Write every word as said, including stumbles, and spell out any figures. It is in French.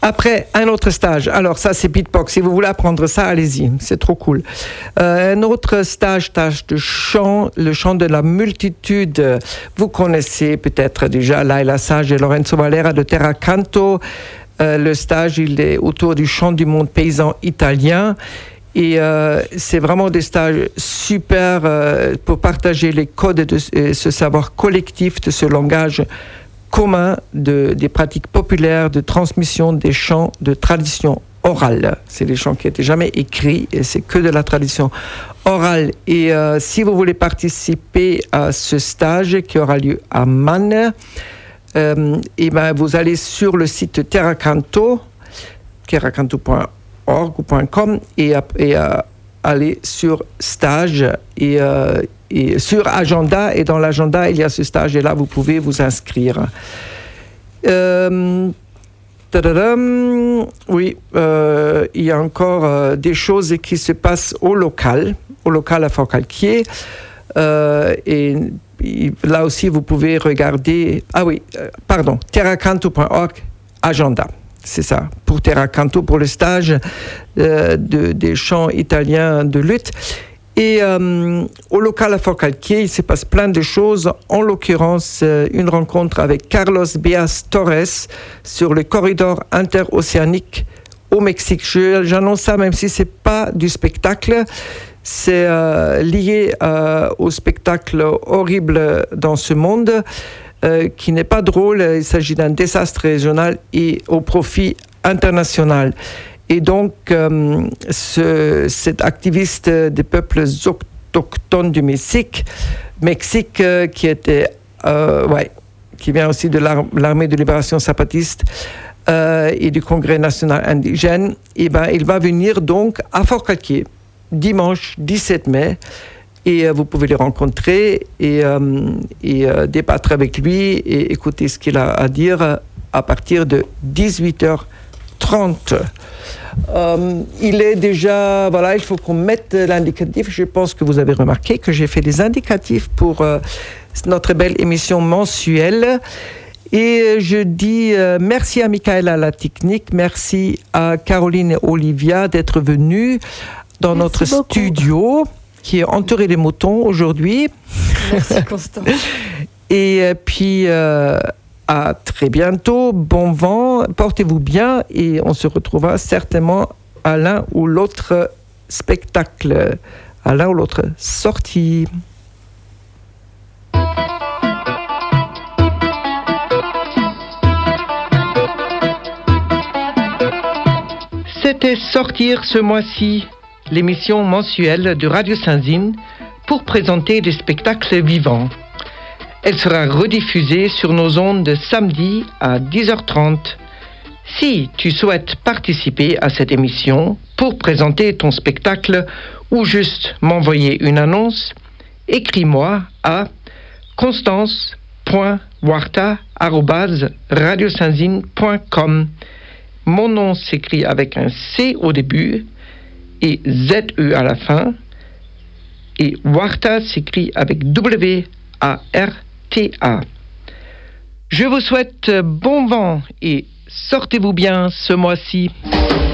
Après, un autre stage. Alors ça, c'est beatbox. Si vous voulez apprendre ça, allez-y. C'est trop cool. Euh, un autre stage, stage de chant, le chant de la multitude. Vous connaissez peut-être déjà Laila Sage et Lorenzo Valera de Terra Canto. Euh, le stage, il est autour du chant du monde paysan italien. Et euh, c'est vraiment des stages super euh, pour partager les codes de euh, ce savoir collectif, de ce langage commun, de, des pratiques populaires, de transmission des chants de tradition orale. C'est des chants qui n'étaient jamais écrits et c'est que de la tradition orale. Et euh, si vous voulez participer à ce stage qui aura lieu à Manne, euh, et ben vous allez sur le site Terra Canto, terracanto point org ou .com et, et euh, aller sur stage et, euh, et sur agenda, et dans l'agenda il y a ce stage et là vous pouvez vous inscrire. Euh, tadadam, oui, euh, il y a encore euh, des choses qui se passent au local, au local à Forcalquier. Euh, et, et là aussi vous pouvez regarder, ah oui, euh, pardon, terracanto point org, agenda. C'est ça, pour Terra Canto, pour le stage euh, de, des chants italiens de lutte. Et euh, au local à Forcalquier, il se passe plein de choses. En l'occurrence, euh, une rencontre avec Carlos Beas Torres sur le corridor interocéanique au Mexique. Je, j'annonce ça même si ce n'est pas du spectacle. C'est euh, lié euh, au spectacle horrible dans ce monde. Euh, qui n'est pas drôle, il s'agit d'un désastre régional et au profit international. Et donc, euh, ce, cet activiste des peuples autochtones du Mexique, Mexique euh, qui était, euh, ouais, qui vient aussi de l'ar- l'armée de libération zapatiste euh, et du Congrès national indigène, et ben, il va venir donc à Forcalquier, dimanche dix-sept mai. Et euh, vous pouvez le rencontrer et, euh, et euh, débattre avec lui et écouter ce qu'il a à dire à partir de dix-huit heures trente. Euh, il est déjà... Voilà, il faut qu'on mette l'indicatif. Je pense que vous avez remarqué que j'ai fait des indicatifs pour euh, notre belle émission mensuelle. Et je dis euh, merci à Michael à la technique, merci à Caroline et Olivia d'être venues dans merci notre beaucoup. Studio, qui est entouré des moutons aujourd'hui. Merci Constant. Et puis euh, à très bientôt, bon vent, portez-vous bien et on se retrouvera certainement à l'un ou l'autre spectacle, à l'un ou l'autre sortie. C'était Sortir ce mois-ci, l'émission mensuelle de Radio Saint-Zine pour présenter des spectacles vivants. Elle sera rediffusée sur nos ondes samedi à dix heures trente. Si tu souhaites participer à cette émission pour présenter ton spectacle ou juste m'envoyer une annonce, écris-moi à constance point warta arobase radio saint zine point com. Mon nom s'écrit avec un C au début et Z E à la fin, et Warta s'écrit avec W A R T A. Je vous souhaite bon vent et sortez-vous bien ce mois-ci.